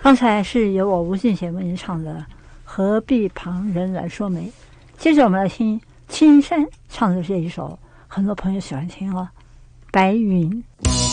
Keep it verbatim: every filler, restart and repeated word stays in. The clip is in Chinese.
刚才是由我吴俊贤为您唱的《何必旁人来说媒》，接着我们来听青山唱的这一首，很多朋友喜欢听哦，《白云》。